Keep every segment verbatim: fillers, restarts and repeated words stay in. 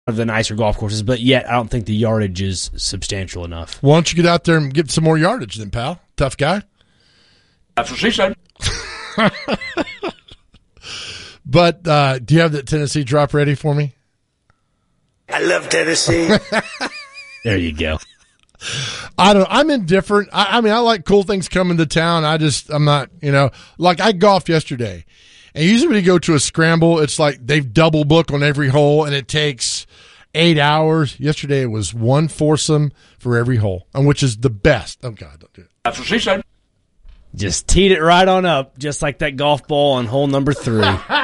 of the nicer golf courses, but yet I don't think the yardage is substantial enough. Why don't you get out there and get some more yardage then, pal? Tough guy. That's what she said. But uh, do you have that Tennessee drop ready for me? I love Tennessee. There you go. I don't. I'm indifferent. I, I mean, I like cool things coming to town. I just, I'm not. You know, like I golfed yesterday, and usually when you go to a scramble, it's like they've double booked on every hole, and it takes eight hours. Yesterday it was one foursome for every hole, and which is the best. Oh God, don't do it. That's what she said. Just teed it right on up, just like that golf ball on hole number three.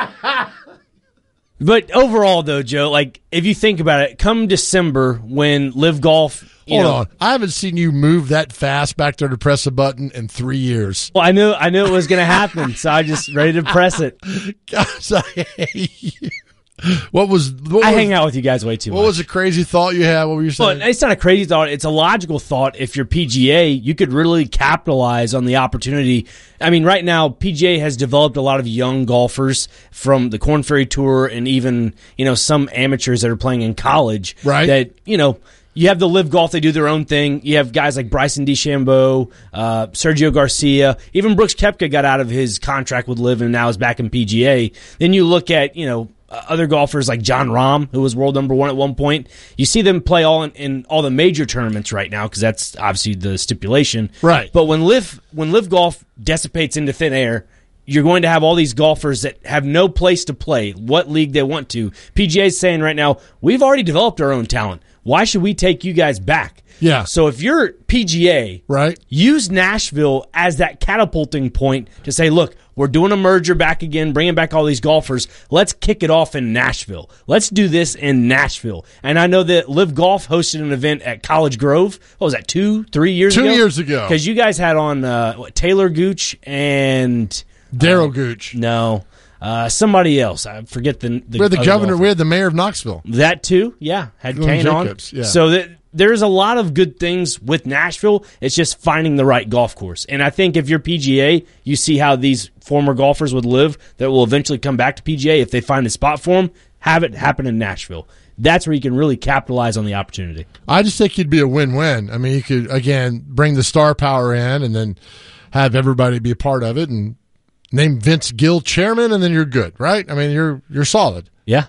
But overall, though, Joe, like if you think about it, come December when Live Golf, you Hold know, on, I haven't seen you move that fast back there to press a button in three years. Well, I knew I knew it was going to happen, so I just ready to press it. Gosh, I hate you. What was? What I was, hang out with you guys way too What much. was a crazy thought you had? What were you saying? Well, it's not a crazy thought. It's a logical thought. If you're P G A, you could really capitalize on the opportunity. I mean, right now, P G A has developed a lot of young golfers from the Korn Ferry Tour and even, you know, some amateurs that are playing in college. Right. That, you know, you have the Live Golf, they do their own thing. You have guys like Bryson DeChambeau, uh, Sergio Garcia. Even Brooks Koepka got out of his contract with Live and now is back in P G A. Then you look at, you know, other golfers like John Rahm, who was world number one at one point. You see them play all in, in all the major tournaments right now because that's obviously the stipulation. Right. But when Live when Live Golf dissipates into thin air, you're going to have all these golfers that have no place to play, what league they want to. P G A is saying right now, we've already developed our own talent. Why should we take you guys back? Yeah. So if you're P G A, right, use Nashville as that catapulting point to say, look, we're doing a merger back again, bringing back all these golfers. Let's kick it off in Nashville. Let's do this in Nashville. And I know that Live Golf hosted an event at College Grove. What was that, two, three years Two ago? Two years ago. Because you guys had on uh, what, Taylor Gooch and... Daryl uh, Gooch. No. Uh, somebody else. I forget the... the we had the other governor. golfer. We had the mayor of Knoxville. That too, yeah. Had Glenn Kane on. Jacobs, yeah. So that, there's a lot of good things with Nashville. It's just finding the right golf course. And I think if you're P G A, you see how these former golfers would live that will eventually come back to P G A. If they find a spot for them, have it happen in Nashville. That's where you can really capitalize on the opportunity. I just think it'd be a win-win. I mean, you could, again, bring the star power in and then have everybody be a part of it and name Vince Gill chairman, and then you're good, right? I mean, you're you're solid. Yeah.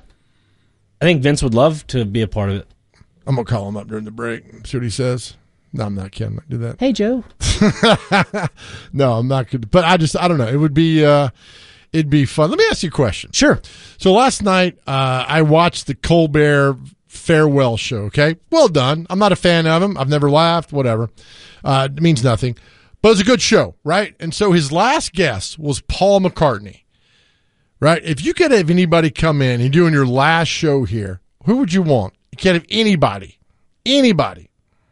I think Vince would love to be a part of it. I'm going to call him up during the break, see what he says. No, I'm not kidding. I do that. Hey, Joe. No, I'm not good. But I just, I don't know. It would be, uh, it'd be fun. Let me ask you a question. Sure. So last night, uh, I watched the Colbert farewell show, okay? Well done. I'm not a fan of him. I've never laughed, whatever. Uh, it means nothing. But it was a good show, right? And so his last guest was Paul McCartney, right? If you could have anybody come in and doing your last show here, who would you want? You can't have anybody. Anybody.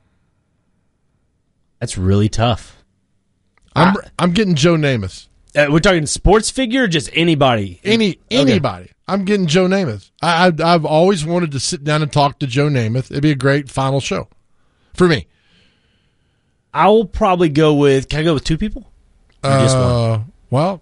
That's really tough. I'm Uh, I'm getting Joe Namath. Uh, we're talking sports figure or just anybody? Any Anybody. Okay. I'm getting Joe Namath. I, I, I've always wanted to sit down and talk to Joe Namath. It'd be a great final show for me. I will probably go with, can I go with two people? Or just one? Uh, well,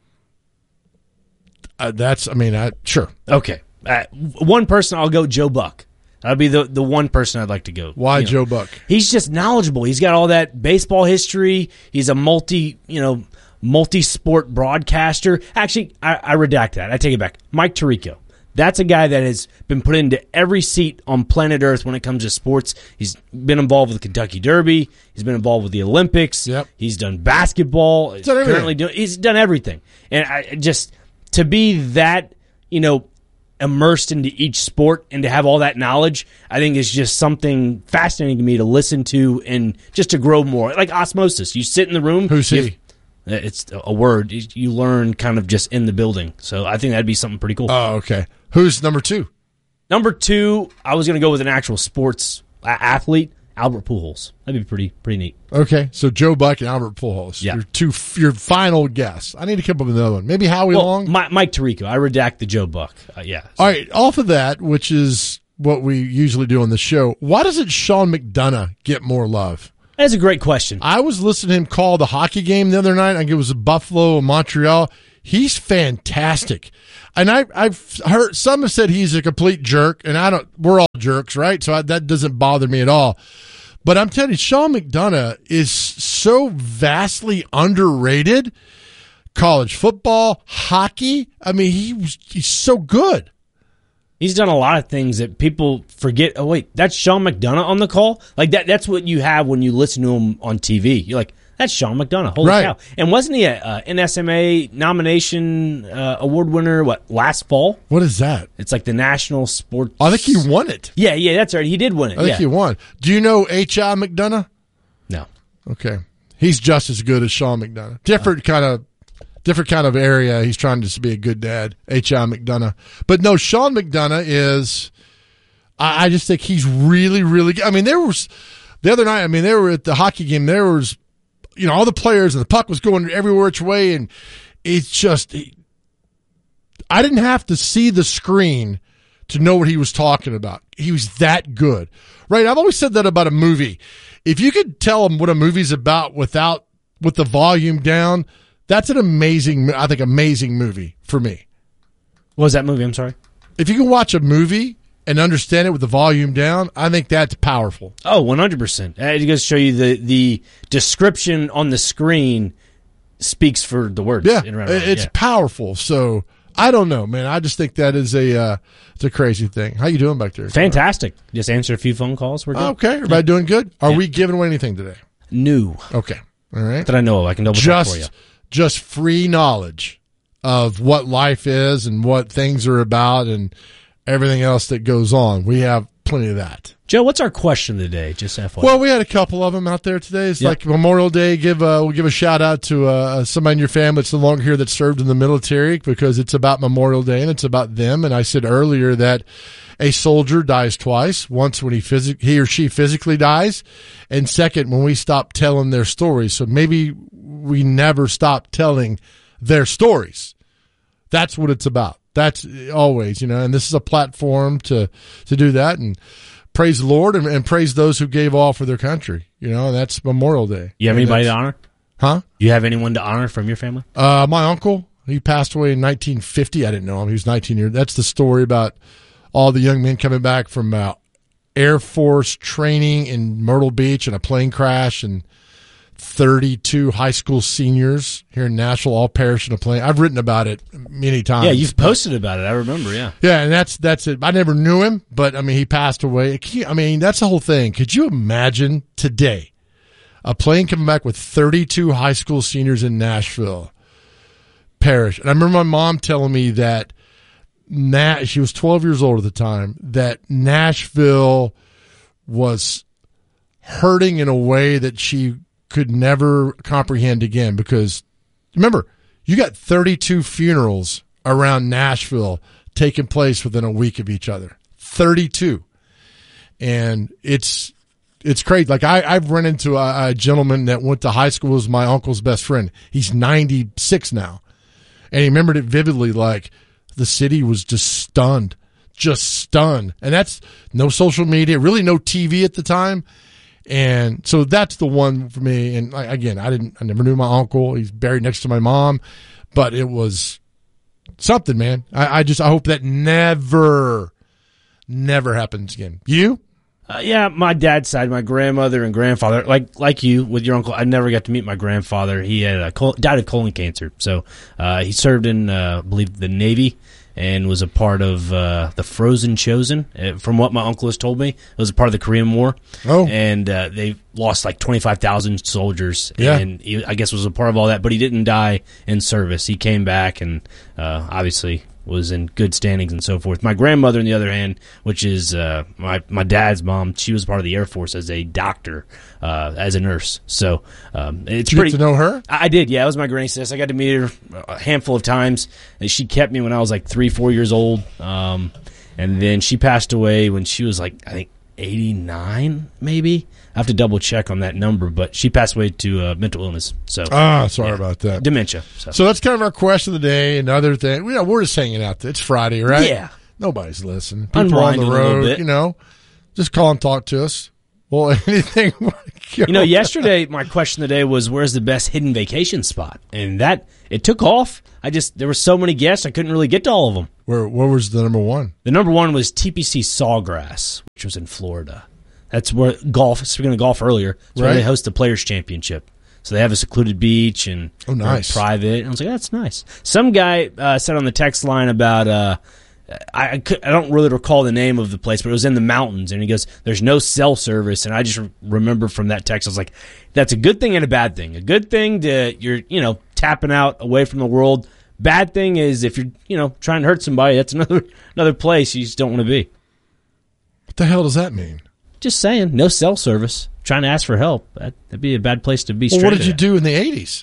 uh, that's, I mean, I sure. Okay. Uh, one person, I'll go Joe Buck. That'll be the, the one person I'd like to go. Why you know. Joe Buck? He's just knowledgeable. He's got all that baseball history. He's a multi, you know, multi-sport broadcaster. Actually, I, I redact that. I take it back. Mike Tirico. That's a guy that has been put into every seat on planet Earth when it comes to sports. He's been involved with the Kentucky Derby. He's been involved with the Olympics. Yep. He's done basketball. He's done currently doing. He's done everything. And I just to be that, you know, immersed into each sport and to have all that knowledge, I think is just something fascinating to me to listen to and just to grow more. Like osmosis. You sit in the room. Who's you he? have- It's a word. You learn kind of just in the building. So I think that'd be something pretty cool. Oh, okay. Who's number two? Number two, I was going to go with an actual sports athlete, Albert Pujols. That'd be pretty pretty neat. Okay, so Joe Buck and Albert Pujols. Yeah. Your two, your final guess. I need to come up with another one. Maybe Howie Well, Long. Mi- Mike Tirico. I redact the Joe Buck. Uh, yeah. All right, off of that, which is what we usually do on the show, why doesn't Sean McDonough get more love? That's a great question. I was listening to him call the hockey game the other night. I think it was Buffalo and Montreal. He's fantastic. And I, I've heard some have said he's a complete jerk, and I don't. We're all jerks, right? So I, that doesn't bother me at all. But I'm telling you, Sean McDonough is so vastly underrated. College football, hockey. I mean, he was, he's so good. He's done a lot of things that people forget. Oh, wait, that's Sean McDonough on the call? Like, that. that's what you have when you listen to him on T V. You're like, that's Sean McDonough. Holy right. cow. And wasn't he a uh, N S M A nomination uh, award winner, what, last fall? What is that? It's like the National Sports... I think he won it. Yeah, yeah, that's right. He did win it. I think yeah. he won. Do you know H I. McDonough? No. Okay. He's just as good as Sean McDonough. Different kind of different kind of area. He's trying to be a good dad, H I. McDonough. But no, Sean McDonough is, I, I just think he's really, really good. I mean, there was, the other night, I mean, they were at the hockey game, there was, you know, all the players and the puck was going every which way, and it's just, I didn't have to see the screen to know what he was talking about. He was that good. Right? I've always said that about a movie. If you could tell them what a movie's about without, with the volume down, that's an amazing, I think, amazing movie for me. What was that movie? I'm sorry. If you can watch a movie and understand it with the volume down, I think that's powerful. Oh, one hundred percent. It goes to show you the, the description on the screen speaks for the words. Yeah, in around around. it's yeah. powerful. So I don't know, man. I just think that is a uh, it's a crazy thing. How you doing back there? Fantastic. Just answered a few phone calls. We're good. Okay, everybody doing good? Are Yeah. we giving away anything today? New. Okay, all right. That I know of. I can double check for you. Just just free knowledge of what life is and what things are about and everything else that goes on. We have plenty of that. Joe, what's our question of the day? Just F Y I. Well, we had a couple of them out there today. It's Yeah. like Memorial Day. Give uh, we'll give a shout out to uh, somebody in your family that's no longer here that served in the military, because it's about Memorial Day and it's about them. And I said earlier that a soldier dies twice: once when he phys- he or she physically dies, and second when we stop telling their stories. So maybe we never stop telling their stories. That's what it's about. That's always, you know. And this is a platform to to do that. And praise the Lord and, and praise those who gave all for their country. You know, and that's Memorial Day. You have And anybody to that's- honor? Huh? You have anyone to honor from your family? Uh, my uncle, he passed away in nineteen fifty. I didn't know him. He was nineteen years. That's the story about all the young men coming back from uh, Air Force training in Myrtle Beach and a plane crash, and thirty-two high school seniors here in Nashville all perished in a plane. I've written about it many times. Yeah, you've posted about it. I remember, yeah. Yeah, and that's that's it. I never knew him, but I mean, he passed away. I mean, that's the whole thing. Could you imagine today a plane coming back with thirty-two high school seniors in Nashville perish? And I remember my mom telling me that Na- she was twelve years old at the time, that Nashville was hurting in a way that she could never comprehend again, because remember, you got thirty-two funerals around Nashville taking place within a week of each other. thirty-two. And it's it's crazy. Like I, I've run into a, a gentleman that went to high school as my uncle's best friend. He's ninety-six now. And he remembered it vividly, like the city was just stunned. Just stunned. And that's no social media, really no T V at the time. And so that's the one for me. And like, again, I didn't, I never knew my uncle. He's buried next to my mom, but it was something, man. I, I just, I hope that never, never happens again. You? Uh, yeah, my dad's side, my grandmother and grandfather, like like you with your uncle, I never got to meet my grandfather. He had a col- died of colon cancer. So uh, he served in, uh, I believe, the Navy, and was a part of uh, the Frozen Chosen. Uh, from what my uncle has told me, it was a part of the Korean War. Oh. And uh, they lost like twenty-five thousand soldiers. Yeah. And he, I guess was a part of all that, but he didn't die in service. He came back and uh, obviously was in good standings and so forth. My grandmother, on the other hand, which is uh, my my dad's mom, she was part of the Air Force as a doctor, uh, as a nurse. So um, it's Did you pretty. get to know her? I I did, yeah. It was my granny sis. I got to meet her a handful of times. And she kept me when I was like three, four years old. Um, and then she passed away when she was like, I think, eighty-nine, maybe. I have to double check on that number, but she passed away to uh, mental illness. So Ah, sorry yeah. about that. Dementia. So, So that's kind of our question of the day. And other thing, you know, we're just hanging out. It's Friday, right? yeah. Nobody's listening. People on Unwinding the a little road, bit. you know, just call and talk to us. Well, anything. You know, yesterday my question of the day was, where's the best hidden vacation spot? And that, it took off. I just, there were so many guests, I couldn't really get to all of them. Where, where was the number one? The number one was T P C Sawgrass, which was in Florida. That's where golf, speaking of golf earlier, that's where Right. they host the Players' Championship. So they have a secluded beach and Oh, nice. private. And I was like, that's nice. Some guy uh, said on the text line about, uh, I, I, could, I don't really recall the name of the place, but it was in the mountains. And he goes, there's no cell service. And I just re- remember from that text, I was like, that's a good thing and a bad thing. A good thing to, you're, you know, tapping out away from the world. Bad thing is if you're, you know, trying to hurt somebody, that's another another place you just don't want to be. What the hell does that mean? Just saying, no cell service. Trying to ask for help. That, that'd be a bad place to be. Well, what did stranded you at. do in the eighties?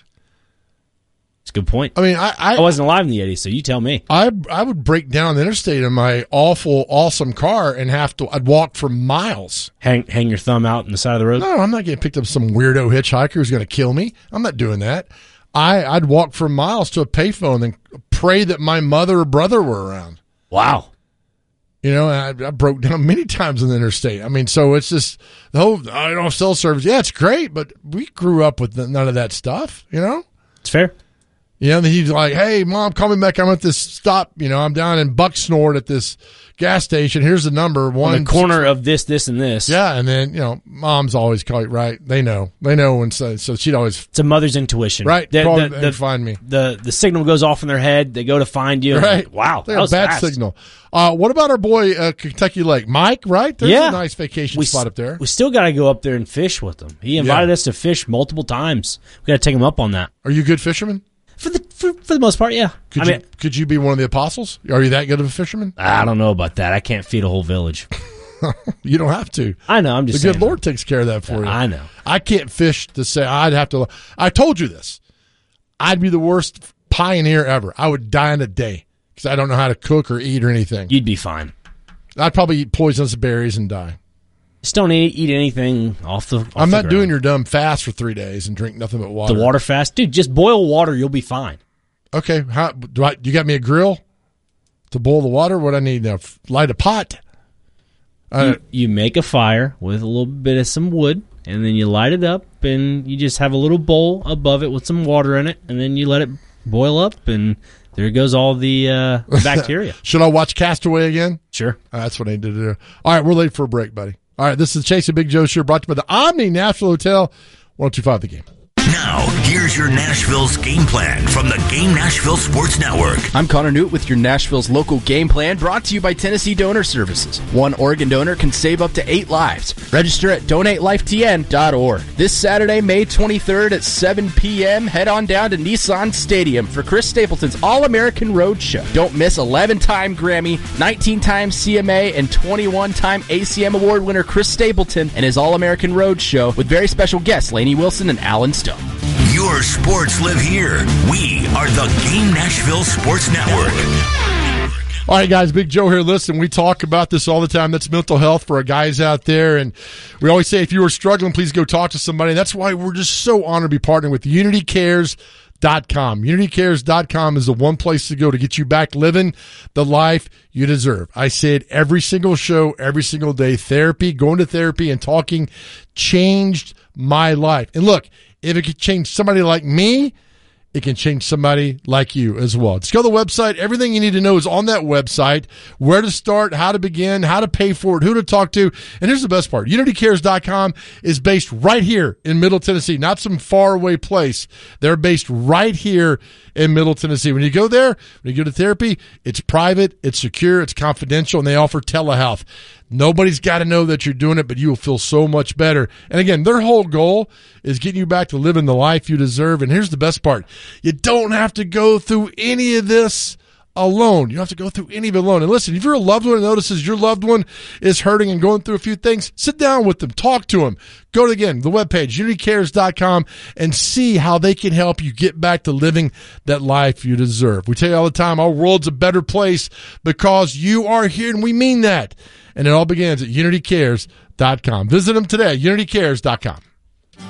It's a good point. I mean, I I, I wasn't alive in the eighties, so you tell me. I I would break down the interstate in my awful, awesome car and have to. I'd walk for miles. Hang hang your thumb out on the side of the road. No, I'm not getting picked up some weirdo hitchhiker who's going to kill me. I'm not doing that. I I'd walk for miles to a payphone and pray that my mother or brother were around. Wow. You know, and I, I broke down many times on the interstate. I mean, so it's just the whole, I don't have cell service. Yeah, it's great, but we grew up with none of that stuff, you know? It's fair. You know, and he's like, hey, Mom, call me back. I'm at this stop. You know, I'm down in Bucksnort at this gas station. Here's the number. One On the corner of this, this, and this. Yeah, and then, you know, Mom's always call you, right? They know. They know. And so, so she'd always, It's a mother's intuition. right, The, call the, and the, find me. the, the signal goes off in their head. They go to find you. Right. Like, wow. They're That a was bad fast. signal. Uh, what about our boy, uh, Kentucky Lake? Mike, right? There's Yeah. a nice vacation We, spot up there. we still got to go up there and fish with them. He invited Yeah. us to fish multiple times. We got to take him up on that. Are you a good fisherman? For the for, for the most part, yeah. Could I you mean, could you be one of the apostles? Are you that good of a fisherman? I don't know about that. I can't feed a whole village. You don't have to. I know. I'm The just good saying. Lord takes care of that for you. I know. I can't fish to say I'd have to. I told you this. I'd be the worst pioneer ever. I would die in a day because I don't know how to cook or eat or anything. You'd be fine. I'd probably eat poisonous berries and die. Just don't eat, eat anything off the. Off I'm the not ground. doing your dumb fast for three days and drink nothing but water. the water fast, dude. Just boil water. You'll be fine. Okay, how do I? You got me a grill to boil the water? What I need now? Light a pot. Uh, You, you make a fire with a little bit of some wood, and then you light it up, and you just have a little bowl above it with some water in it, and then you let it boil up, and there goes all the uh, bacteria. should I watch Castaway again? Sure. Uh, that's what I need to do. All right, we're late for a break, buddy. All right, this is Chase and Big Joe Show brought to you by the Omni Nashville Hotel, one oh two point five The Game. Now, here's your Nashville's game plan from the Game Nashville Sports Network. I'm Connor Newt with your Nashville's local game plan, brought to you by Tennessee Donor Services. One Oregon donor can save up to eight lives. Register at donate life t n dot org. This Saturday, May twenty-third at seven p.m., head on down to Nissan Stadium for Chris Stapleton's All-American Road Show. Don't miss eleven-time Grammy, nineteen-time C M A, and twenty-one-time A C M Award winner Chris Stapleton and his All-American Road Show with very special guests Lainey Wilson and Alan Stone. Your sports live here. We are the Game Nashville Sports Network. All right, guys, Big Joe here. Listen, we talk about this all the time. That's mental health for our guys out there. And we always say if you are struggling, please go talk to somebody. That's why we're just so honored to be partnering with Unity Cares dot com. Unity Cares dot com is the one place to go to get you back living the life you deserve. I say it every single show, every single day. Therapy, going to therapy and talking changed my life. And look, if it could change somebody like me, it can change somebody like you as well. Just go to the website. Everything you need to know is on that website. Where to start, how to begin, how to pay for it, who to talk to. And here's the best part. Unity Cares dot com is based right here in Middle Tennessee, not some faraway place. They're based right here in Middle Tennessee. When you go there, when you go to therapy, it's private, it's secure, it's confidential, and they offer telehealth. Nobody's got to know that you're doing it, but you will feel so much better. And again, their whole goal is getting you back to living the life you deserve. And here's the best part. You don't have to go through any of this alone. You don't have to go through any of it alone. And listen, if you're a loved one and notices your loved one is hurting and going through a few things, sit down with them, talk to them. Go to, again, the webpage, Unity Cares dot com, and see how they can help you get back to living that life you deserve. We tell you all the time, our world's a better place because you are here, and we mean that. And it all begins at Unity Cares dot com. Visit them today, Unity Cares dot com.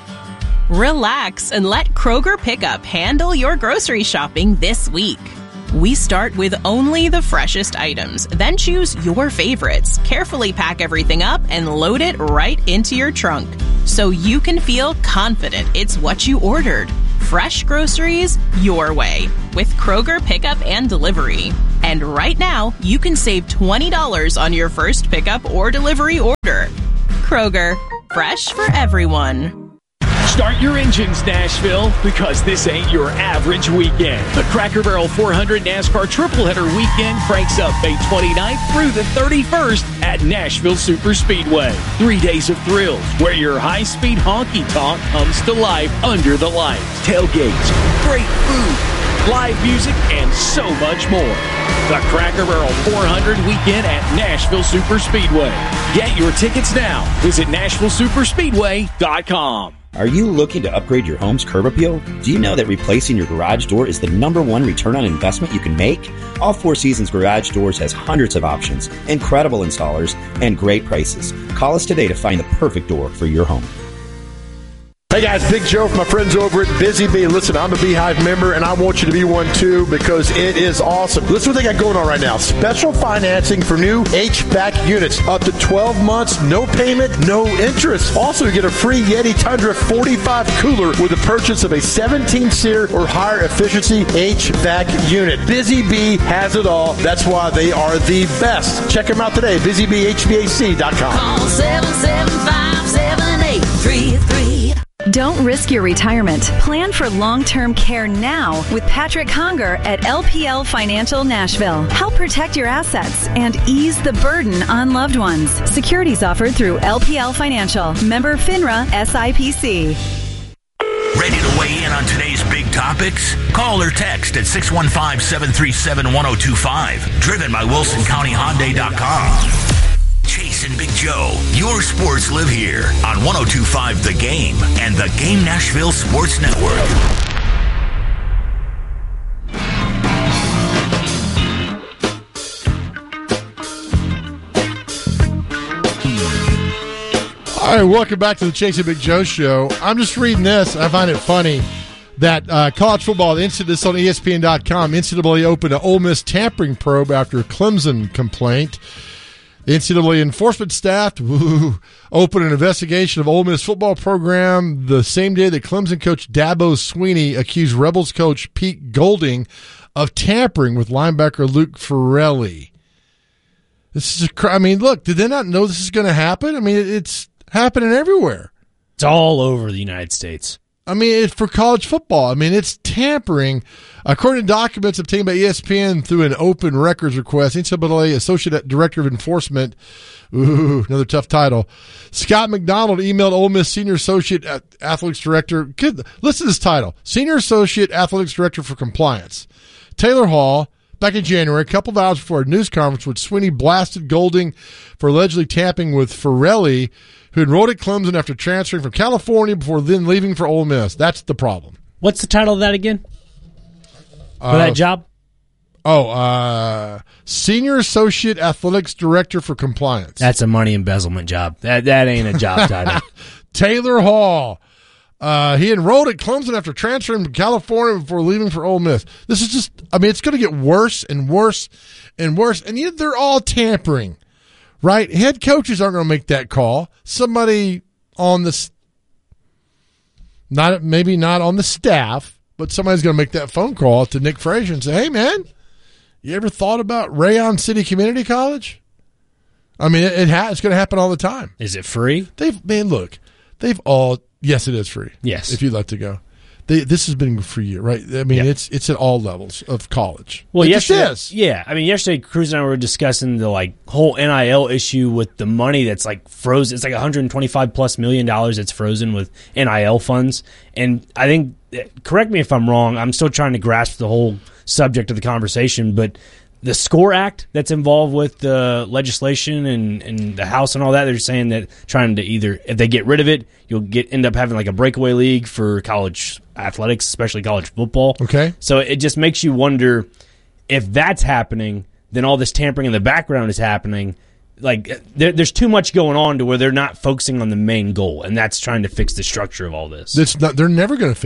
Relax and let Kroger Pickup handle your grocery shopping this week. We start with only the freshest items, then choose your favorites, carefully pack everything up, and load it right into your trunk, so you can feel confident it's what you ordered. Fresh groceries your way with Kroger Pickup and Delivery. And right now, you can save twenty dollars on your first pickup or delivery order. Kroger, fresh for everyone. Start your engines, Nashville, because this ain't your average weekend. The Cracker Barrel four hundred NASCAR Tripleheader Weekend cranks up May twenty-ninth through the thirty-first at Nashville Super Speedway. Three days of thrills where your high-speed honky-tonk comes to life under the lights. Tailgates, great food, live music, and so much more. The Cracker Barrel four hundred Weekend at Nashville Super Speedway. Get your tickets now. Visit Nashville Super Speedway dot com. Are you looking to upgrade your home's curb appeal? Do you know that replacing your garage door is the number one return on investment you can make? All Four Seasons Garage Doors has hundreds of options, incredible installers, and great prices. Call us today to find the perfect door for your home. Hey guys, Big Joe from my friends over at Busy Bee. Listen, I'm a Beehive member, and I want you to be one too because it is awesome. Listen what they got going on right now. Special financing for new H V A C units. Up to twelve months, no payment, no interest. Also, you get a free Yeti Tundra forty-five cooler with the purchase of a seventeen SEER or higher efficiency H V A C unit. Busy Bee has it all. That's why they are the best. Check them out today, busy bee H V A C dot com. Call seven seven five, seven eight three three. Don't risk your retirement. Plan for long-term care now with Patrick Conger at L P L Financial Nashville. Help protect your assets and ease the burden on loved ones. Securities offered through L P L Financial. Member FINRA S I P C. Ready to weigh in on today's big topics? Call or text at six one five, seven three seven, one oh two five. Driven by Wilson County Hyundai dot com. Chase and Big Joe, your sports live here on one oh two point five The Game and the Game Nashville Sports Network. All right, welcome back to the Chase and Big Joe show. I'm just reading this. I find it funny that uh, college football, the incident, this on E S P N dot com, N C double A opened an Ole Miss tampering probe after a Clemson complaint. The N C double A enforcement staff woo, opened an investigation of Ole Miss football program the same day that Clemson coach Dabo Swinney accused Rebels coach Pete Golding of tampering with linebacker Luke Farrelly. This is a, I mean, look, did they not know this is going to happen? I mean, it's happening everywhere. It's all over the United States. I mean, it's for college football. I mean, it's tampering. According to documents obtained by E S P N through an open records request, N C double A Associate Director of Enforcement, ooh, another tough title, Scott McDonald emailed Ole Miss Senior Associate Athletics Director, good, listen to this title, Senior Associate Athletics Director for Compliance, Taylor Hall, back in January, a couple of hours before a news conference when Swinney blasted Golding for allegedly tampering with Farrelly, who enrolled at Clemson after transferring from California before then leaving for Ole Miss. That's the problem. What's the title of that again? For Uh, that job? Oh, uh, Senior Associate Athletics Director for Compliance. That's a money embezzlement job. That that ain't a job title. Taylor Hall. Uh, he enrolled at Clemson after transferring from California before leaving for Ole Miss. This is just, I mean, it's going to get worse and worse and worse. And yet they're all tampering, right? Head coaches aren't going to make that call. Somebody on the, not maybe not on the staff, but somebody's going to make that phone call to Nick Frazier and say, hey, man, you ever thought about Rayon City Community College? I mean, it, it ha- it's going to happen all the time. Is it free? They've, man, look, they've all, yes, it is free. Yes. If you'd like to go. They, this has been for you, right? I mean, Yeah. it's it's at all levels of college. Well, it just yesterday, is. yeah. I mean, yesterday, Cruz and I were discussing the like whole N I L issue with the money that's like frozen. It's like one hundred twenty-five plus million dollars that's frozen with N I L funds. And I think, correct me if I'm wrong, I'm still trying to grasp the whole subject of the conversation, but the SCORE Act that's involved with the legislation and, and the House and all that, they're saying that trying to either, if they get rid of it, you'll get end up having like a breakaway league for college athletics, especially college football. Okay. So it just makes you wonder if that's happening, then all this tampering in the background is happening. Like there, there's too much going on to where they're not focusing on the main goal, and that's trying to fix the structure of all this. It's not, they're never going to fix it.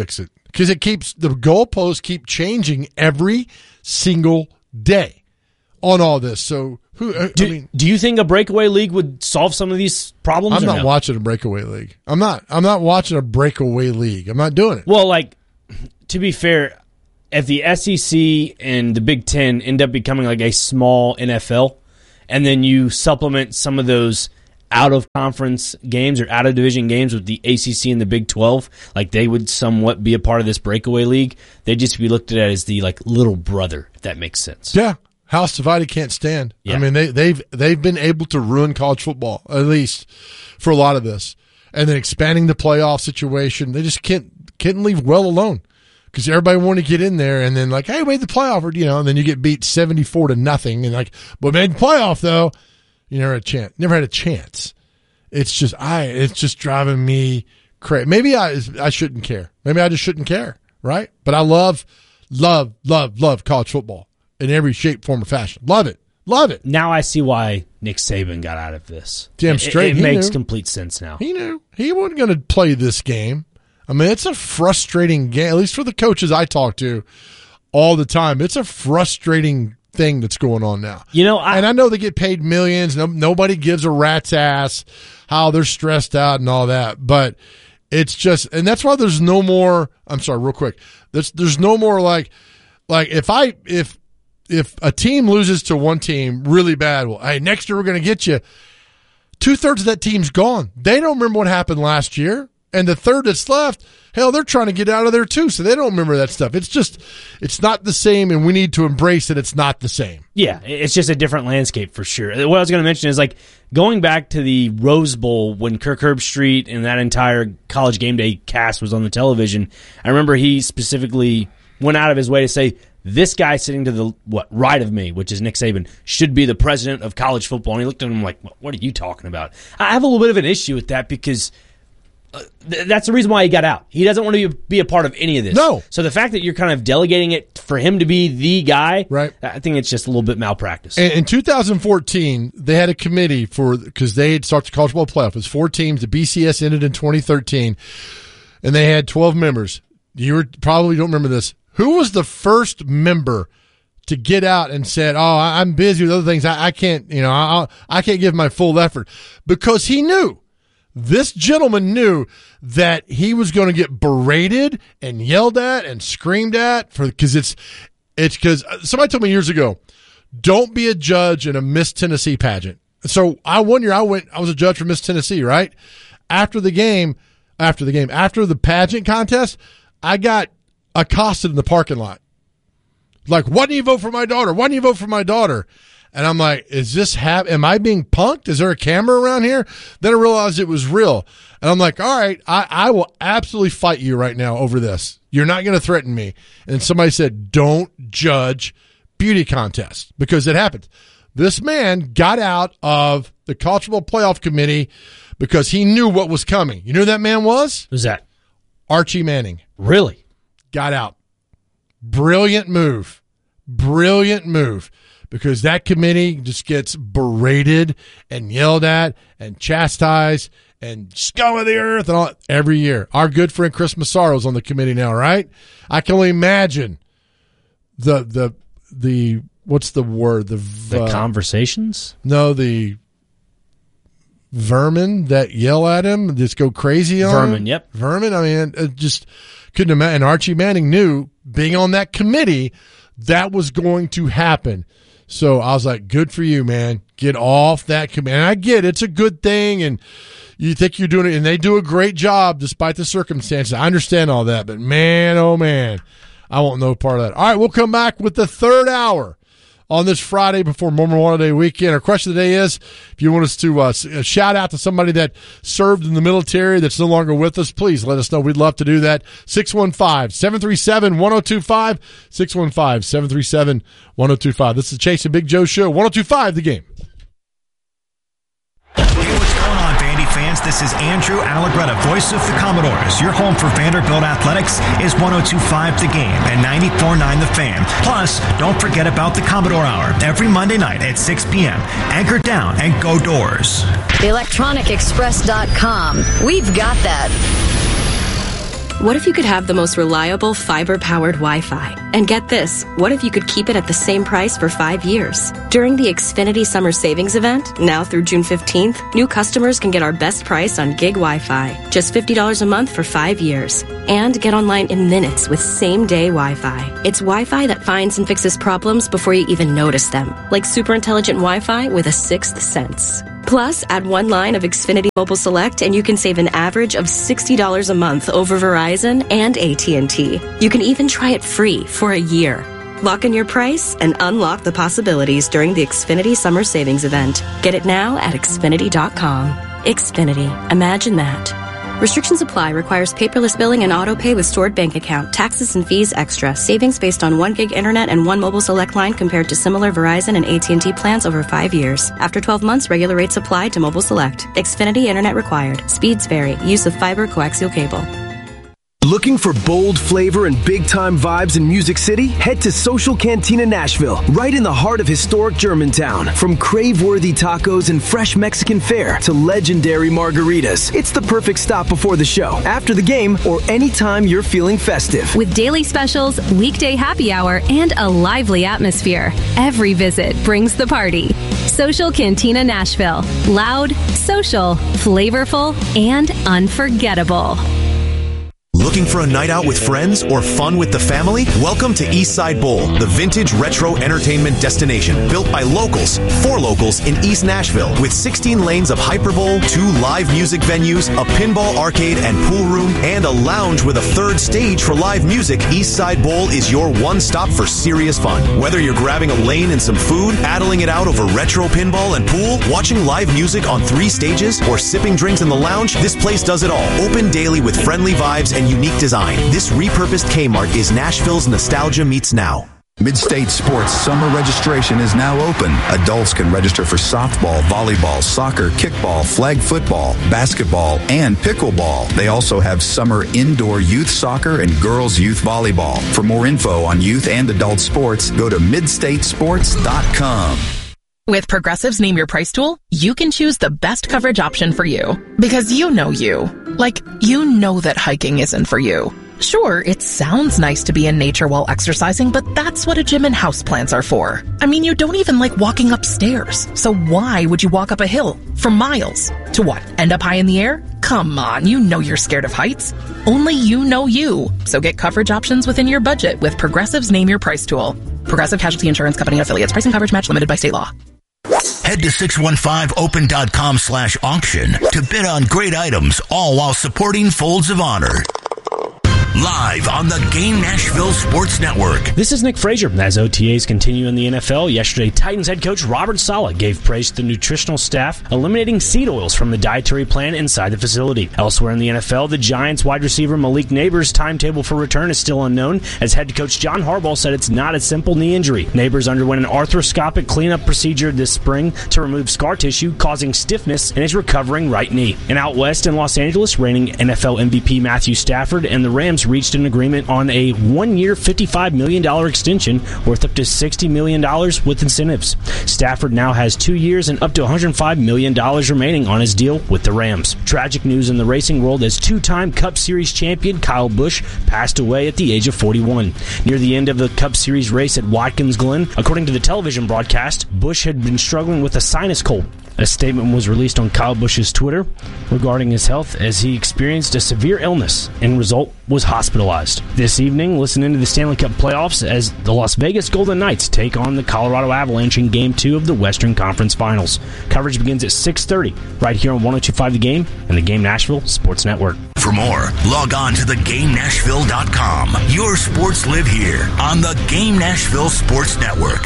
because it keeps the goalposts keep changing every single day on all this. So who? I Do, mean, do you think a breakaway league would solve some of these problems? I'm or not no? watching a breakaway league. I'm not. I'm not watching a breakaway league. I'm not doing it. Well, like, to be fair, if the S E C and the Big Ten end up becoming like a small N F L, and then you supplement some of those out-of-conference games or out-of-division games with the A C C and the Big twelve, like they would somewhat be a part of this breakaway league, they'd just be looked at as the like little brother, if that makes sense. Yeah. House divided can't stand. Yeah. I mean, they, they've they've been able to ruin college football, at least for a lot of this. And then expanding the playoff situation, they just can't, can't leave well alone. Because everybody wanted to get in there, and then like, hey, we made the playoff, or, you know, and then you get beat seventy-four to nothing, and like, but made the playoff though. You never had a chance. Never had a chance. It's just I. It's just driving me crazy. Maybe I I shouldn't care. Maybe I just shouldn't care, right? But I love, love, love, love college football in every shape, form, or fashion. Love it, love it. Now I see why Nick Saban got out of this. Damn It- straight, It, he makes knew. complete sense now. He knew he wasn't going to play this game. I mean, it's a frustrating game, at least for the coaches I talk to all the time. It's a frustrating thing that's going on now. You know, I, and I know they get paid millions. No, nobody gives a rat's ass how they're stressed out and all that. But it's just, and that's why there's no more. I'm sorry, real quick. There's there's no more like, like if I if if a team loses to one team really bad, well, hey, next year we're going to get you. Two thirds of that team's gone. They don't remember what happened last year. And the third that's left, hell, they're trying to get out of there too, so they don't remember that stuff. It's just, it's not the same, and we need to embrace that it's not the same. Yeah, it's just a different landscape for sure. What I was going to mention is like going back to the Rose Bowl when Kirk Herbstreit and that entire College Game Day cast was on the television. I remember he specifically went out of his way to say, this guy sitting to the what right of me, which is Nick Saban, should be the president of college football. And he looked at him like, what are you talking about? I have a little bit of an issue with that because Uh, th- that's the reason why he got out. He doesn't want to be, be a part of any of this. No. So the fact that you're kind of delegating it for him to be the guy, right? I think it's just a little bit malpractice. And in two thousand fourteen, they had a committee for, because they had started the college football playoff. It was four teams. The B C S ended in twenty thirteen, and they had twelve members. You were, probably don't remember this. Who was the first member to get out and said, "Oh, I- I'm busy with other things. I, I can't, you know, I, I can't give my full effort," because he knew. This gentleman knew that he was going to get berated and yelled at and screamed at for because it's it's because somebody told me years ago, don't be a judge in a Miss Tennessee pageant. So I one year I went I was a judge for Miss Tennessee, right? After the game, after the game, after the pageant contest, I got accosted in the parking lot. Like, why didn't you vote for my daughter? Why didn't you vote for my daughter? And I'm like, is this hap- am I being punked? Is there a camera around here? Then I realized it was real. And I'm like, all right, I, I will absolutely fight you right now over this. You're not going to threaten me. And somebody said, don't judge beauty contests because it happens. This man got out of the College Football Playoff Committee because he knew what was coming. You know who that man was? Who's that? Archie Manning. Really? Got out. Brilliant move. Brilliant move. Because that committee just gets berated and yelled at and chastised and scum of the earth and all every year. Our good friend Chris Massaro is on the committee now, right? I can only imagine the the the what's the word the The uh, conversations? no the vermin that yell at him, just go crazy on Vermin, him. yep. Vermin. I mean, it just couldn't imagine. And Archie Manning knew, being on that committee, that was going to happen. So I was like, good for you, man. Get off that committee. And I get it. It's a good thing, and you think you're doing it, and they do a great job despite the circumstances. I understand all that, but man, oh, man, I want no part of that. All right, we'll come back with the third hour on this Friday before Memorial Day weekend. Our question of the day is, if you want us to uh, shout out to somebody that served in the military that's no longer with us, please let us know. We'd love to do that. six one five, seven three seven, one oh two five, six one five, seven three seven, one oh two five. This is the Chase and Big Joe Show, one oh two five The Game. Hey, what's going on, Vandy fans? This is Andrew Allegretta, voice of the Commodores. Your home for Vanderbilt Athletics is one oh two five The Game and ninety-four point nine The Fan. Plus, don't forget about the Commodore Hour every Monday night at six p.m. Anchor down and go Doors. electronic express dot com. We've got that. What if you could have the most reliable fiber-powered Wi-Fi? And get this, what if you could keep it at the same price for five years? During the Xfinity Summer Savings Event, now through June fifteenth, new customers can get our best price on gig Wi-Fi, just fifty dollars a month for five years. And get online in minutes with same-day Wi-Fi. It's Wi-Fi that finds and fixes problems before you even notice them, like super intelligent Wi-Fi with a sixth sense. Plus, add one line of Xfinity Mobile Select and you can save an average of sixty dollars a month over Verizon and A T and T. You can even try it free for a year. Lock in your price and unlock the possibilities during the Xfinity Summer Savings Event. Get it now at Xfinity dot com. Xfinity. Imagine that. Restrictions apply. Requires paperless billing and auto pay with stored bank account. Taxes and fees extra. Savings based on one gig internet and one mobile select line compared to similar Verizon and A T and T plans over five years. After twelve months, regular rates apply to mobile select. Xfinity internet required. Speeds vary. Use of fiber coaxial cable. Looking for bold flavor and big-time vibes in Music City? Head to Social Cantina Nashville, right in the heart of historic Germantown. From crave-worthy tacos and fresh Mexican fare to legendary margaritas, it's the perfect stop before the show, after the game, or anytime you're feeling festive. With daily specials, weekday happy hour, and a lively atmosphere, every visit brings the party. Social Cantina Nashville. Loud, social, flavorful, and unforgettable. Looking for a night out with friends or fun with the family? Welcome to Eastside Bowl, the vintage retro entertainment destination built by locals, for locals in East Nashville. With sixteen lanes of Hyperbowl, two live music venues, a pinball arcade and pool room, and a lounge with a third stage for live music, Eastside Bowl is your one stop for serious fun. Whether you're grabbing a lane and some food, paddling it out over retro pinball and pool, watching live music on three stages, or sipping drinks in the lounge, this place does it all. Open daily with friendly vibes and unique design. This repurposed Kmart is Nashville's nostalgia meets now. Midstate Sports summer registration is now open. Adults can register for softball, volleyball, soccer, kickball, flag football, basketball, and pickleball. They also have summer indoor youth soccer and girls youth volleyball. For more info on youth and adult sports, go to midstate sports dot com. With Progressive's Name Your Price tool, you can choose the best coverage option for you. Because you know you. Like, you know that hiking isn't for you. Sure, it sounds nice to be in nature while exercising, but that's what a gym and houseplants are for. I mean, you don't even like walking upstairs. So why would you walk up a hill for miles? To what, end up high in the air? Come on, you know you're scared of heights. Only you know you. So get coverage options within your budget with Progressive's Name Your Price tool. Progressive Casualty Insurance Company and Affiliates. Price and coverage match limited by state law. Head to six one five open dot com slash auction to bid on great items, all while supporting Folds of Honor. Live on the Game Nashville Sports Network. This is Nick Frazier. As O T As continue in the N F L, yesterday Titans head coach Robert Saleh gave praise to the nutritional staff, eliminating seed oils from the dietary plan inside the facility. Elsewhere in the N F L, the Giants wide receiver Malik Nabers' timetable for return is still unknown, as head coach John Harbaugh said it's not a simple knee injury. Nabers underwent an arthroscopic cleanup procedure this spring to remove scar tissue, causing stiffness in his recovering right knee. And out west in Los Angeles, reigning N F L M V P Matthew Stafford and the Rams reached an agreement on a one-year fifty-five million dollars extension worth up to sixty million dollars with incentives. Stafford now has two years and up to one hundred five million dollars remaining on his deal with the Rams. Tragic news in the racing world as two-time Cup Series champion Kyle Busch passed away at the age of forty-one. Near the end of the Cup Series race at Watkins Glen, according to the television broadcast, Busch had been struggling with a sinus cold. A statement was released on Kyle Busch's Twitter regarding his health as he experienced a severe illness and result was hospitalized. This evening, listen into the Stanley Cup playoffs as the Las Vegas Golden Knights take on the Colorado Avalanche in Game two of the Western Conference Finals. Coverage begins at six thirty right here on one oh two point five The Game and the Game Nashville Sports Network. For more, log on to the game nashville dot com. Your sports live here on the Game Nashville Sports Network.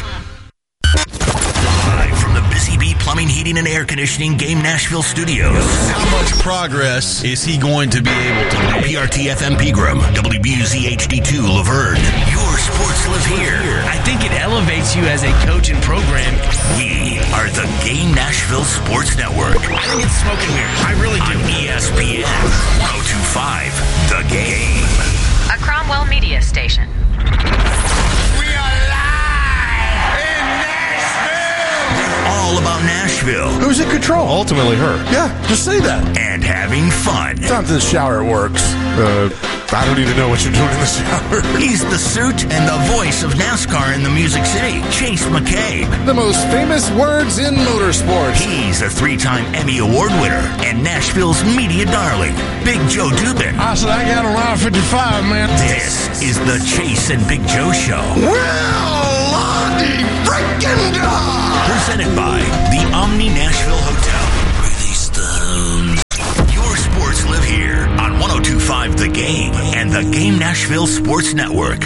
Live from the Busy Bee Plumbing, Heating, and Air Conditioning Game Nashville Studios. How much progress is he going to be able to make? P R T F M Pegram, W B U Z H D two Laverne. Your sports live here. I think it elevates you as a coach and program. We are the Game Nashville Sports Network. I think it's smoking mirrors. I really do. On E S P N one oh two point five The Game. A Cromwell media station. All about Nashville. Who's in control? control. Ultimately her. Yeah, just say that. And having fun. Sometimes in the shower it works. Uh, I don't even know what you're doing in the shower. He's the suit and the voice of NASCAR in the Music City, Chase McCabe. The most famous words in motorsports. He's a three-time Emmy Award winner and Nashville's media darling, Big Joe Dubin. I said I got around fifty-five, man. This is the Chase and Big Joe Show. Well, Lottie freaking dog. Presented by the Omni Nashville Hotel. Release the hounds. Your sports live here on one oh two point five The Game and the Game Nashville Sports Network.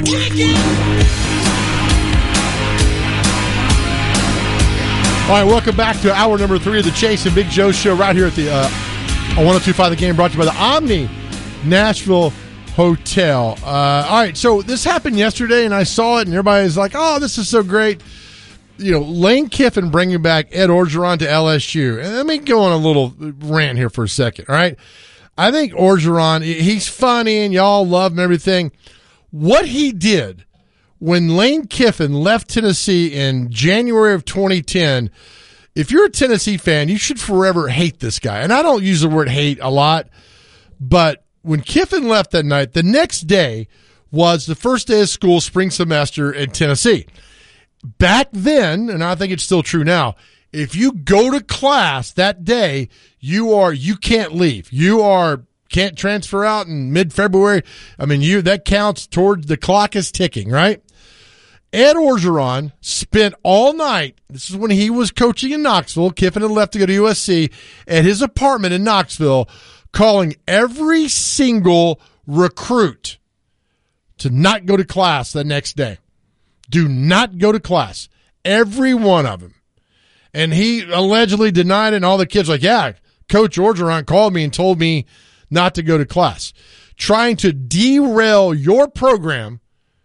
All right, welcome back to hour number three of the Chase and Big Joe Show right here at the uh, on one oh two point five The Game, brought to you by the Omni Nashville Hotel. Uh, all right, so this happened yesterday, and I saw it, and everybody's like, oh, this is so great. You know, Lane Kiffin bringing back Ed Orgeron to L S U. And let me go on a little rant here for a second, all right? I think Orgeron, he's funny, and y'all love him and everything. What he did when Lane Kiffin left Tennessee in January of twenty ten, if you're a Tennessee fan, you should forever hate this guy. And I don't use the word hate a lot, but when Kiffin left that night, the next day was the first day of school, spring semester in Tennessee. Back then, and I think it's still true now, if you go to class that day, you are you can't leave. You are can't transfer out in mid-February. I mean, you that counts towards the clock is ticking, right? Ed Orgeron spent all night, this is when he was coaching in Knoxville, Kiffin had left to go to U S C, at his apartment in Knoxville, calling every single recruit to not go to class the next day. Do not go to class. Every one of them. And he allegedly denied it, and all the kids were like, yeah, Coach Orgeron called me and told me not to go to class. Trying to derail your program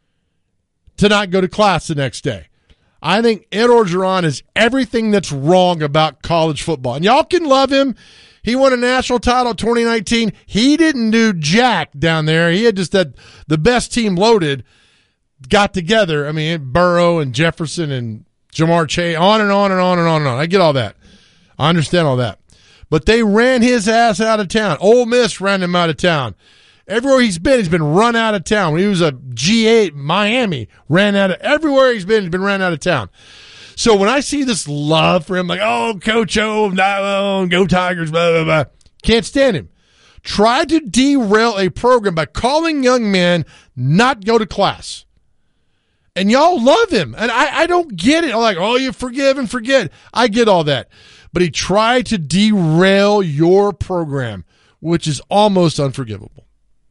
to not go to class the next day. I think Ed Orgeron is everything that's wrong about college football. And y'all can love him. He won a national title in twenty nineteen. He didn't do jack down there. He had just that the best team loaded got together. I mean, Burrow and Jefferson and Jamar Chase, on and on and on and on and on. I get all that. I understand all that. But they ran his ass out of town. Ole Miss ran him out of town. Everywhere he's been, he's been run out of town. When he was a G eight, Miami, ran out of, everywhere he's been, he's been run out of town. So when I see this love for him, like, oh, Coach O, no, go Tigers, blah, blah, blah, can't stand him. Tried to derail a program by calling young men not go to class. And y'all love him. And I, I don't get it. I'm like, oh, you forgive and forget. I get all that. But he tried to derail your program, which is almost unforgivable.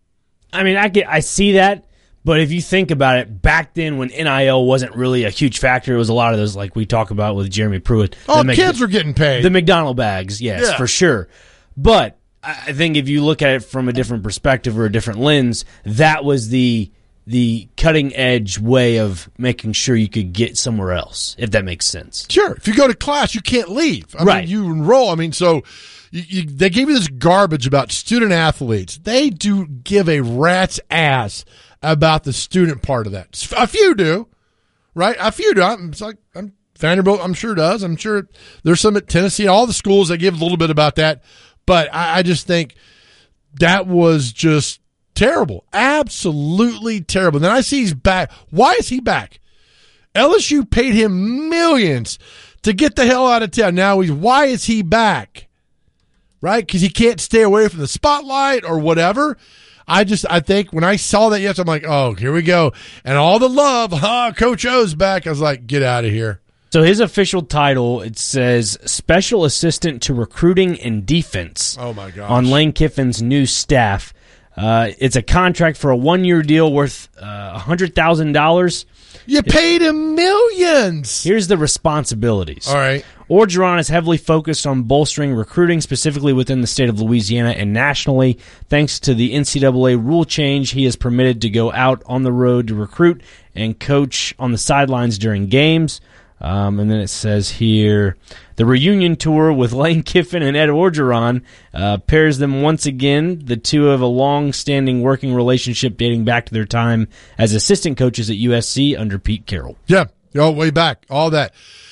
I mean, I get, I see that. But if you think about it, back then when N I L wasn't really a huge factor, it was a lot of those, like we talk about with Jeremy Pruitt. Oh, kids were getting paid. The McDonald bags, yes, yeah. for sure. But I think if you look at it from a different perspective or a different lens, that was the the cutting edge way of making sure you could get somewhere else, if that makes sense. Sure. If you go to class, you can't leave. I right. mean, you enroll. I mean, so you, you, they gave you this garbage about student athletes. They do give a rat's ass about the student part of that. A few do, right? A few do. I'm, it's like I'm, Vanderbilt, I'm sure does. I'm sure there's some at Tennessee. All the schools, they give a little bit about that. But I, I just think that was just terrible. Absolutely terrible. Then I see he's back. Why is he back? L S U paid him millions to get the hell out of town. Now he's, why is he back? Right? Because he can't stay away from the spotlight or whatever. I just, I think when I saw that yesterday, I'm like, oh, here we go. And all the love, huh, Coach O's back. I was like, get out of here. So his official title, it says Special Assistant to Recruiting and Defense. Oh, my gosh. On Lane Kiffin's new staff. Uh, it's a contract for a one-year deal worth uh, one hundred thousand dollars. You paid him millions. Here's the responsibilities. All right. Orgeron is heavily focused on bolstering recruiting, specifically within the state of Louisiana and nationally. Thanks to the N C double A rule change, he is permitted to go out on the road to recruit and coach on the sidelines during games. Um, and then it says here, the reunion tour with Lane Kiffin and Ed Orgeron uh, pairs them once again. The two have a long-standing working relationship dating back to their time as assistant coaches at U S C under Pete Carroll. Yeah, oh, way back, all that.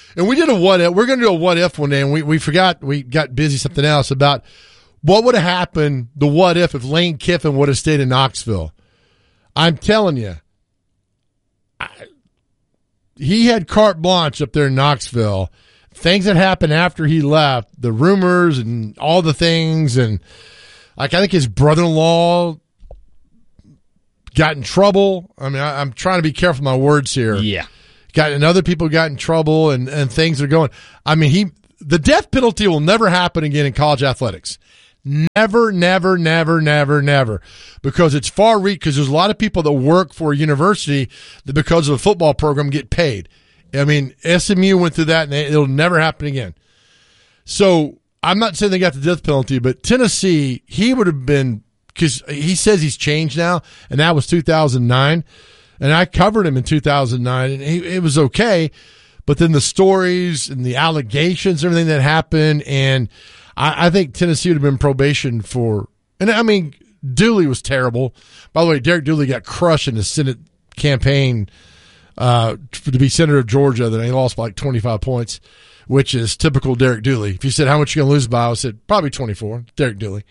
And we did a what if. We're going to do a what if one day, and we, we forgot, we got busy something else about what would have happened, the what if, if Lane Kiffin would have stayed in Knoxville. I'm telling you, I, he had carte blanche up there in Knoxville. Things that happened after he left, the rumors and all the things, and like I think his brother-in-law got in trouble. I mean, I, I'm trying to be careful with my words here. Yeah. Got and other people got in trouble, and, and things are going. I mean, he the death penalty will never happen again in college athletics. Never, never, never, never, never, because it's far reach. Because there's a lot of people that work for a university that, because of a football program, get paid. I mean, S M U went through that, and they, it'll never happen again. So I'm not saying they got the death penalty, but Tennessee, he would have been, because he says he's changed now, and that was two thousand nine. And I covered him in two thousand nine, and he, it was okay. But then the stories and the allegations, everything that happened, and I, I think Tennessee would have been probation for. And I mean, Dooley was terrible. By the way, Derek Dooley got crushed in the Senate campaign uh, to be senator of Georgia. Then he lost by like twenty-five points, which is typical Derek Dooley. If you said how much you gonna lose by, I said probably twenty-four. Derek Dooley.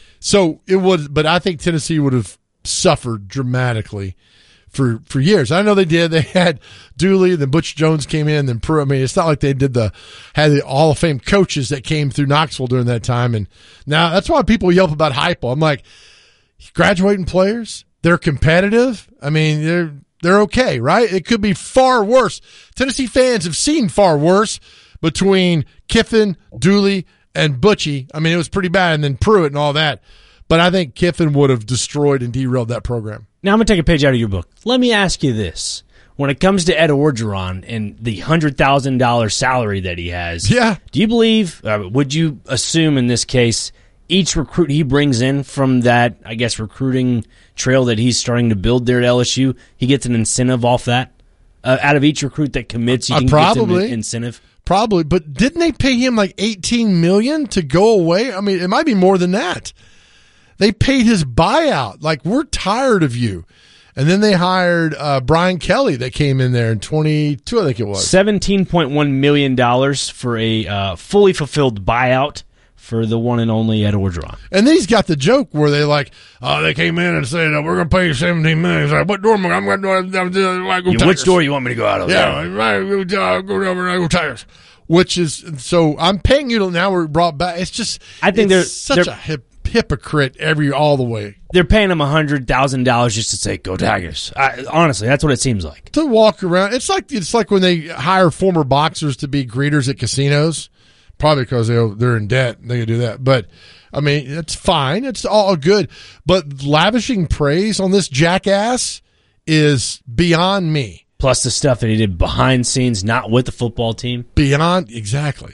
So it would, but I think Tennessee would have suffered dramatically for for years. I know they did. They had Dooley, then Butch Jones came in, then Pruitt. I mean, it's not like they did the had the Hall of Fame coaches that came through Knoxville during that time. And now that's why people yelp about Heupel. I'm like, graduating players, they're competitive. I mean, they're they're okay, right? It could be far worse. Tennessee fans have seen far worse between Kiffin, Dooley, and Butchie. I mean, it was pretty bad, and then Pruitt and all that. But I think Kiffin would have destroyed and derailed that program. Now, I'm going to take a page out of your book. Let me ask you this. When it comes to Ed Orgeron and the one hundred thousand dollars salary that he has, yeah. do you believe, uh, would you assume in this case, each recruit he brings in from that, I guess, recruiting trail that he's starting to build there at L S U, he gets an incentive off that? Uh, out of each recruit that commits, you uh, can probably. get an incentive? Probably. But didn't they pay him like eighteen million dollars to go away? I mean, it might be more than that. They paid his buyout. Like, we're tired of you. And then they hired uh, Brian Kelly that came in there in twenty-two, I think it was. seventeen point one million dollars for a uh, fully fulfilled buyout for the one and only Ed Orgeron. And then he's got the joke where they like, oh, they came in and said, oh, we're going to pay you seventeen million dollars. He's like, what door am I I'm going to do? Yeah, which door you want me to go out of? Yeah, right, go over and I go Tigers. Which is, so I'm paying you till now we're brought back. It's just, I think it's they're such they're, a hip. hypocrite every all the way. They're paying him one hundred thousand dollars just to say, go Tigers. I, honestly, that's what it seems like. To walk around. It's like it's like when they hire former boxers to be greeters at casinos, probably because they, they're in debt. They can do that. But, I mean, it's fine. It's all good. But lavishing praise on this jackass is beyond me. Plus the stuff that he did behind scenes, not with the football team. Beyond, exactly.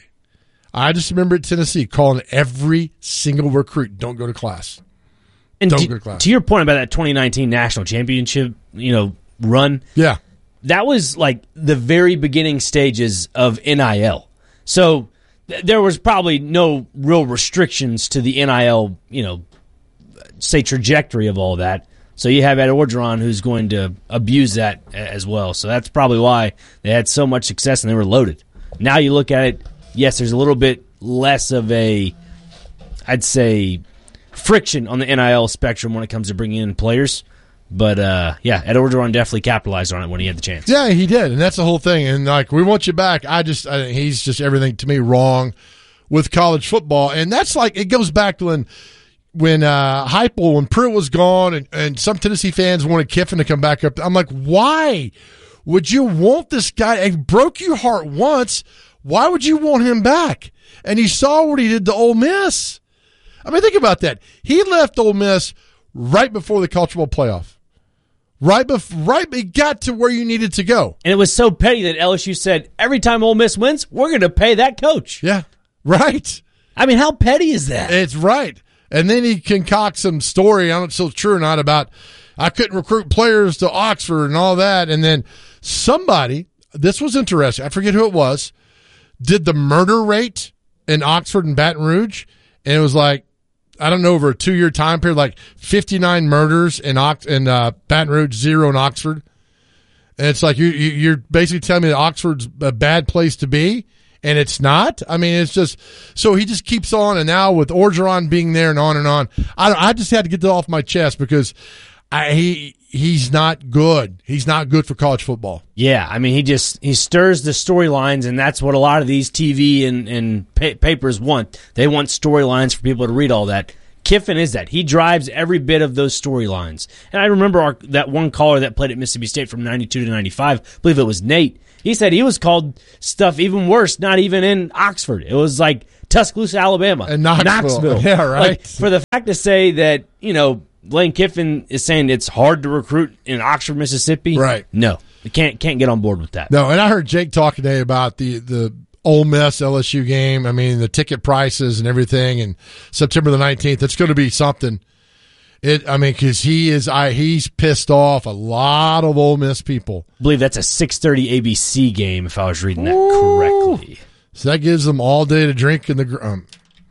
I just remember at Tennessee calling every single recruit, don't go to class. And don't to, go to class. To your point about that twenty nineteen national championship, you know, run. Yeah. That was like the very beginning stages of N I L. So th- there was probably no real restrictions to the N I L, you know, say trajectory of all that. So you have Ed Orgeron who's going to abuse that as well. So that's probably why they had so much success and they were loaded. Now you look at it, yes, there's a little bit less of a, I'd say, friction on the N I L spectrum when it comes to bringing in players. But, uh, yeah, Ed Orgeron definitely capitalized on it when he had the chance. Yeah, he did, and that's the whole thing. And, like, we want you back. I just, I, he's just everything to me wrong with college football. And that's like, it goes back to when, when uh, Heupel, when Pruitt was gone, and, and some Tennessee fans wanted Kiffin to come back up. I'm like, why would you want this guy? It broke your heart once. Why would you want him back? And you saw what he did to Ole Miss. I mean, think about that. He left Ole Miss right before the College Football Playoff. Right before, right, he got to where you needed to go. And it was so petty that L S U said, every time Ole Miss wins, we're going to pay that coach. Yeah, right. I mean, how petty is that? It's right. And then he concocts some story, I don't know if it's still true or not, about I couldn't recruit players to Oxford and all that. And then somebody, this was interesting, I forget who it was, did the murder rate in Oxford and Baton Rouge, and it was like, I don't know, over a two-year time period, like fifty-nine murders in Ox in uh, Baton Rouge, zero in Oxford. And it's like you, you, you're basically telling me that Oxford's a bad place to be, and it's not. I mean, it's just so he just keeps on, and now with Orgeron being there and on and on, I, I just had to get that off my chest because I, he he's not good. He's not good for college football. Yeah, I mean, he just he stirs the storylines, and that's what a lot of these T V and and pa- papers want. They want storylines for people to read all that. Kiffin is that. He drives every bit of those storylines. And I remember our, that one caller that played at Mississippi State from ninety-two to ninety-five, I believe it was Nate. He said he was called stuff even worse, not even in Oxford. It was like Tuscaloosa, Alabama. And Knoxville. Knoxville. Yeah, right. Like, for the fact to say that, you know, Lane Kiffin is saying it's hard to recruit in Oxford, Mississippi. Right. No. You can't can't get on board with that. No, and I heard Jake talk today about the, the Ole Miss L S U game. I mean, the ticket prices and everything, and September the nineteenth, it's going to be something. It, I mean, because he is, I he's pissed off a lot of Ole Miss people. I believe that's a six thirty A B C game, if I was reading that Ooh. correctly. So that gives them all day to drink in the. Um,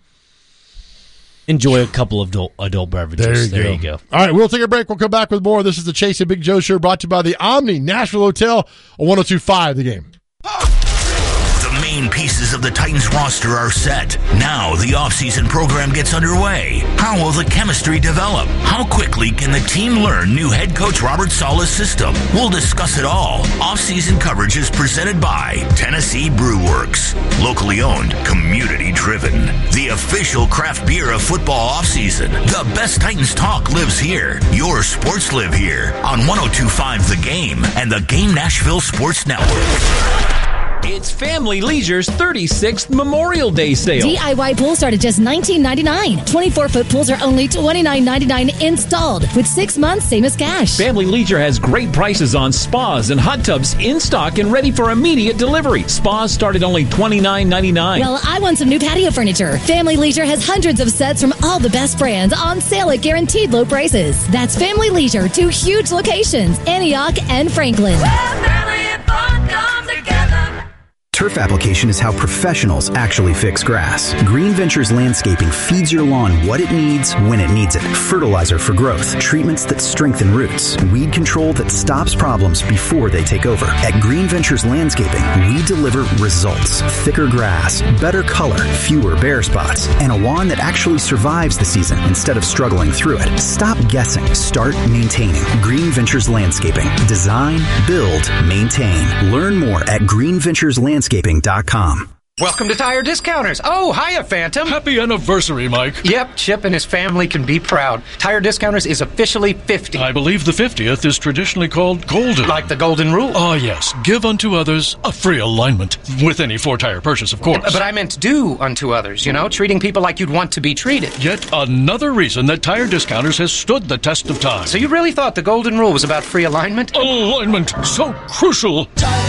Enjoy a couple of adult, adult beverages. There, you, there go. you go. All right, we'll take a break. We'll come back with more. This is the Chase and Big Joe Show, brought to you by the Omni Nashville Hotel on one oh two point five The Game. The main pieces of the Titans roster are set. Now the offseason program gets underway. How will the chemistry develop? How quickly can the team learn new head coach Robert Saleh's system? We'll discuss it all. Offseason coverage is presented by Tennessee Brew Works. Locally owned, community driven. The official craft beer of football offseason. The best Titans talk lives here. Your sports live here on one oh two point five The Game and the Game Nashville Sports Network. It's Family Leisure's thirty-sixth Memorial Day sale. D I Y pools start at just nineteen ninety-nine dollars. twenty-four foot pools are only twenty-nine ninety-nine installed with six months, same as cash. Family Leisure has great prices on spas and hot tubs in stock and ready for immediate delivery. Spas start at only twenty-nine ninety-nine. Well, I want some new patio furniture. Family Leisure has hundreds of sets from all the best brands on sale at guaranteed low prices. That's Family Leisure, two huge locations, Antioch and Franklin. Turf application is how professionals actually fix grass. Green Ventures Landscaping feeds your lawn what it needs when it needs it. Fertilizer for growth, treatments that strengthen roots, weed control that stops problems before they take over. At Green Ventures Landscaping, we deliver results. Thicker grass, better color, fewer bare spots, and a lawn that actually survives the season instead of struggling through it. Stop guessing. Start maintaining. Green Ventures Landscaping. Design, build, maintain. Learn more at green ventures landscaping dot com. Welcome to Tire Discounters. Oh, hiya, Phantom. Happy anniversary, Mike. Yep, Chip and his family can be proud. Tire Discounters is officially fifty. I believe the fiftieth is traditionally called golden. Like the golden rule. Oh, yes. Give unto others a free alignment. With any four-tire purchase, of course. But I meant do unto others, you know, treating people like you'd want to be treated. Yet another reason that Tire Discounters has stood the test of time. So you really thought the golden rule was about free alignment? Alignment, so crucial.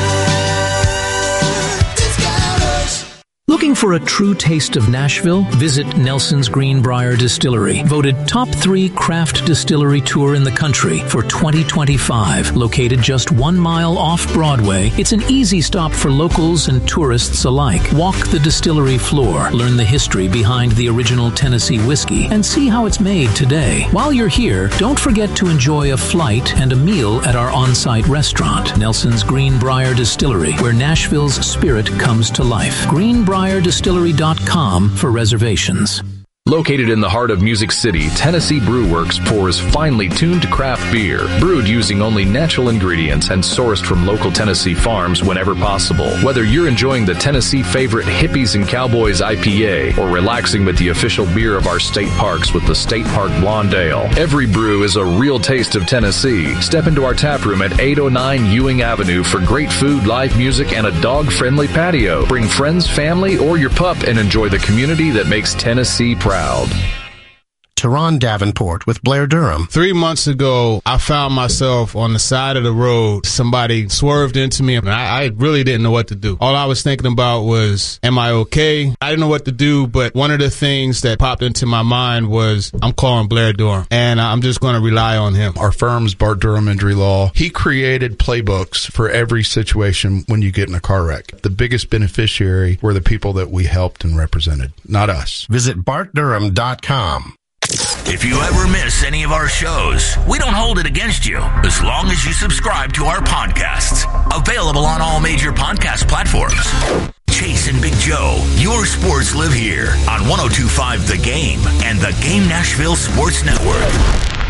Looking for a true taste of Nashville? Visit Nelson's Greenbrier Distillery, voted top three craft distillery tour in the country for twenty twenty-five. Located just one mile off Broadway, it's an easy stop for locals and tourists alike. Walk the distillery floor, learn the history behind the original Tennessee whiskey, and see how it's made today. While you're here, don't forget to enjoy a flight and a meal at our on-site restaurant, Nelson's Greenbrier Distillery, where Nashville's spirit comes to life. Greenbrier Distillery dot com for reservations. Located in the heart of Music City, Tennessee Brew Works pours finely tuned craft beer, brewed using only natural ingredients and sourced from local Tennessee farms whenever possible. Whether you're enjoying the Tennessee favorite Hippies and Cowboys I P A or relaxing with the official beer of our state parks with the State Park Blonde Ale, every brew is a real taste of Tennessee. Step into our tap room at eight oh nine Ewing Avenue for great food, live music, and a dog-friendly patio. Bring friends, family, or your pup and enjoy the community that makes Tennessee proud. Teron Davenport with Blair Durham. Three months ago, I found myself on the side of the road. Somebody swerved into me, and I, I really didn't know what to do. All I was thinking about was, am I okay? I didn't know what to do, but one of the things that popped into my mind was, I'm calling Blair Durham, and I'm just going to rely on him. Our firm's Bart Durham Injury Law. He created playbooks for every situation when you get in a car wreck. The biggest beneficiary were the people that we helped and represented, not us. Visit Bart Durham dot com. If you ever miss any of our shows, we don't hold it against you as long as you subscribe to our podcasts. Available on all major podcast platforms. Chase and Big Joe, your sports live here on one oh two point five The Game and the Game Nashville Sports Network.